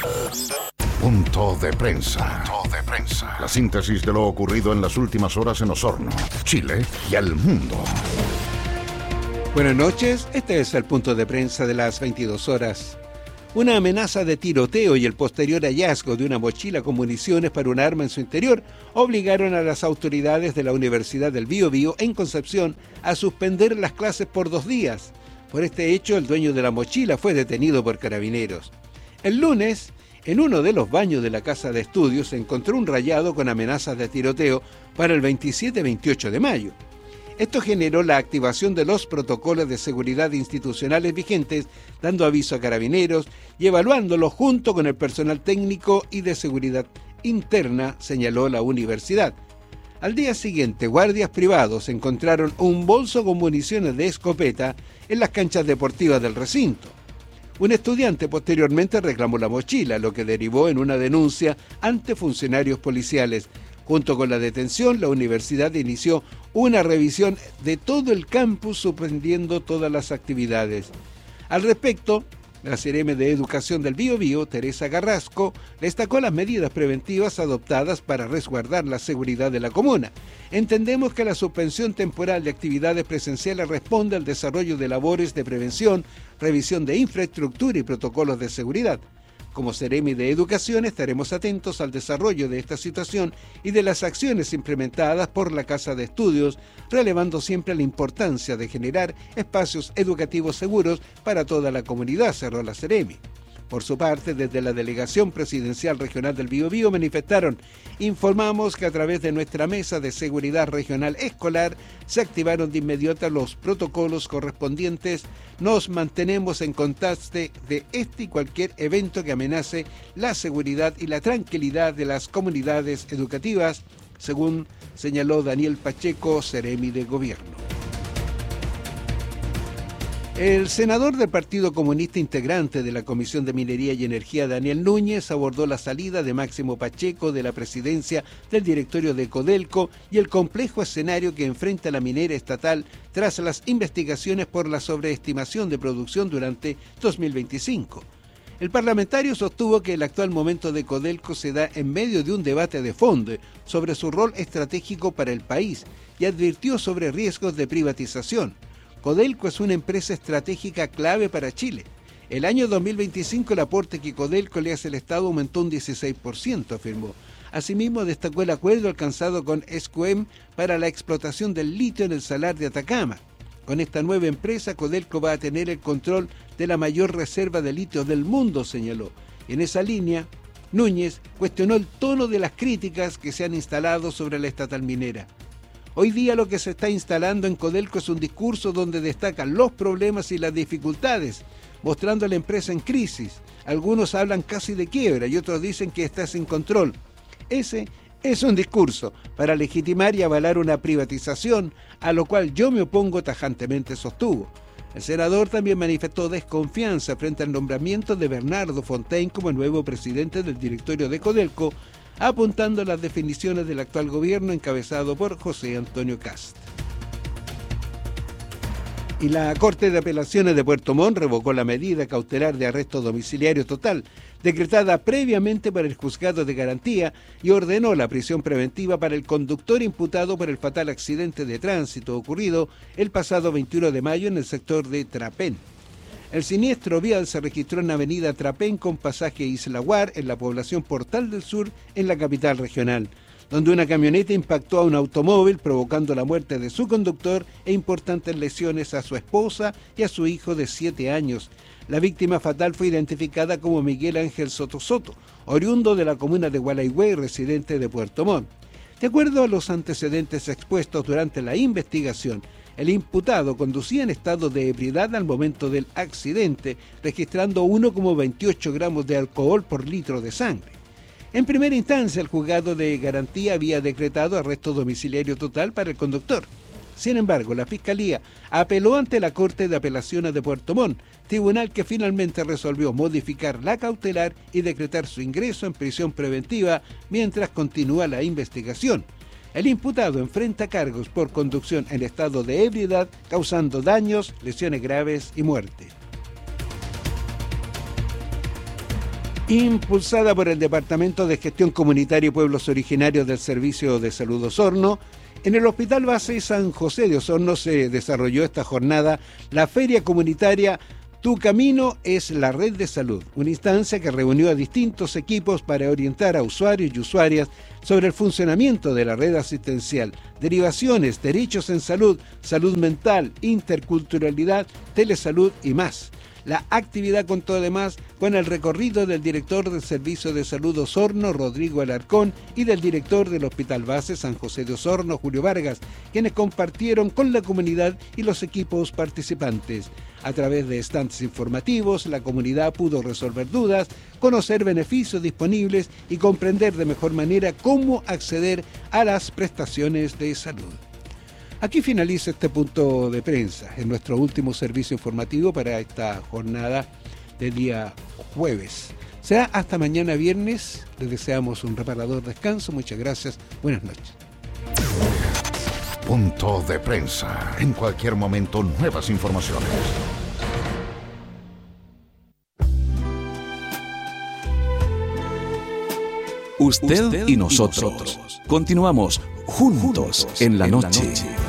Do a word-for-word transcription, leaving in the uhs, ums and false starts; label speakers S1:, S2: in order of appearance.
S1: Punto de prensa. Punto de prensa. La síntesis de lo ocurrido en las últimas horas en Osorno, Chile y el mundo.
S2: Buenas noches, este es el punto de prensa de las veintidós horas. Una amenaza de tiroteo y el posterior hallazgo de una mochila con municiones para un arma en su interior obligaron a las autoridades de la Universidad del Biobío en Concepción a suspender las clases por dos días. Por este hecho, el dueño de la mochila fue detenido por carabineros. El lunes, en uno de los baños de la casa de estudios, se encontró un rayado con amenazas de tiroteo para el veintisiete y veintiocho de mayo. Esto generó la activación de los protocolos de seguridad institucionales vigentes, dando aviso a carabineros y evaluándolos junto con el personal técnico y de seguridad interna, señaló la universidad. Al día siguiente, guardias privados encontraron un bolso con municiones de escopeta en las canchas deportivas del recinto. Un estudiante posteriormente reclamó la mochila, lo que derivó en una denuncia ante funcionarios policiales. Junto con la detención, la universidad inició una revisión de todo el campus, suspendiendo todas las actividades. Al respecto, la Seremi de Educación del Biobío, Teresa Carrasco, destacó las medidas preventivas adoptadas para resguardar la seguridad de la comuna. Entendemos que la suspensión temporal de actividades presenciales responde al desarrollo de labores de prevención, revisión de infraestructura y protocolos de seguridad. Como Seremi de Educación estaremos atentos al desarrollo de esta situación y de las acciones implementadas por la Casa de Estudios, relevando siempre la importancia de generar espacios educativos seguros para toda la comunidad, cerró la Seremi. Por su parte, desde la Delegación Presidencial Regional del Biobío manifestaron: informamos que a través de nuestra Mesa de Seguridad Regional Escolar se activaron de inmediato los protocolos correspondientes. Nos mantenemos en contacto de este y cualquier evento que amenace la seguridad y la tranquilidad de las comunidades educativas, según señaló Daniel Pacheco, Seremi de Gobierno. El senador del Partido Comunista integrante de la Comisión de Minería y Energía, Daniel Núñez, abordó la salida de Máximo Pacheco de la presidencia del directorio de Codelco y el complejo escenario que enfrenta la minera estatal tras las investigaciones por la sobreestimación de producción durante dos mil veinticinco. El parlamentario sostuvo que el actual momento de Codelco se da en medio de un debate de fondo sobre su rol estratégico para el país y advirtió sobre riesgos de privatización. Codelco es una empresa estratégica clave para Chile. El año dos mil veinticinco el aporte que Codelco le hace al Estado aumentó un dieciséis por ciento, afirmó. Asimismo, destacó el acuerdo alcanzado con Escuem para la explotación del litio en el Salar de Atacama. Con esta nueva empresa, Codelco va a tener el control de la mayor reserva de litio del mundo, señaló. En esa línea, Núñez cuestionó el tono de las críticas que se han instalado sobre la estatal minera. Hoy día lo que se está instalando en Codelco es un discurso donde destacan los problemas y las dificultades, mostrando a la empresa en crisis. Algunos hablan casi de quiebra y otros dicen que está sin control. Ese es un discurso para legitimar y avalar una privatización, a lo cual yo me opongo tajantemente, sostuvo. El senador también manifestó desconfianza frente al nombramiento de Bernardo Fontaine como nuevo presidente del directorio de Codelco, apuntando a las definiciones del actual gobierno encabezado por José Antonio Kast. Y la Corte de Apelaciones de Puerto Montt revocó la medida cautelar de arresto domiciliario total, decretada previamente por el Juzgado de Garantía, y ordenó la prisión preventiva para el conductor imputado por el fatal accidente de tránsito ocurrido el pasado veintiuno de mayo en el sector de Trapén. El siniestro vial se registró en Avenida Trapén con pasaje Isla Guar, en la población Portal del Sur, en la capital regional, donde una camioneta impactó a un automóvil, provocando la muerte de su conductor e importantes lesiones a su esposa y a su hijo de siete años. La víctima fatal fue identificada como Miguel Ángel Soto Soto, oriundo de la comuna de Gualaihue, residente de Puerto Montt. De acuerdo a los antecedentes expuestos durante la investigación, el imputado conducía en estado de ebriedad al momento del accidente, registrando uno coma veintiocho gramos de alcohol por litro de sangre. En primera instancia, el juzgado de garantía había decretado arresto domiciliario total para el conductor. Sin embargo, la Fiscalía apeló ante la Corte de Apelaciones de Puerto Montt, tribunal que finalmente resolvió modificar la cautelar y decretar su ingreso en prisión preventiva mientras continúa la investigación. El imputado enfrenta cargos por conducción en estado de ebriedad, causando daños, lesiones graves y muerte. Impulsada por el Departamento de Gestión Comunitaria y Pueblos Originarios del Servicio de Salud Osorno, en el Hospital Base San José de Osorno se desarrolló esta jornada la Feria Comunitaria Tu Camino es la Red de Salud, una instancia que reunió a distintos equipos para orientar a usuarios y usuarias sobre el funcionamiento de la red asistencial, derivaciones, derechos en salud, salud mental, interculturalidad, telesalud y más. La actividad contó además con el recorrido del director del Servicio de Salud Osorno, Rodrigo Alarcón, y del director del Hospital Base San José de Osorno, Julio Vargas, quienes compartieron con la comunidad y los equipos participantes. A través de stands informativos, la comunidad pudo resolver dudas, conocer beneficios disponibles y comprender de mejor manera cómo acceder a las prestaciones de salud. Aquí finaliza este punto de prensa, en nuestro último servicio informativo para esta jornada del día jueves. Será hasta mañana viernes. Les deseamos un reparador descanso. Muchas gracias. Buenas noches.
S1: Punto de prensa. En cualquier momento, nuevas informaciones.
S3: Usted y nosotros. Continuamos juntos en la noche.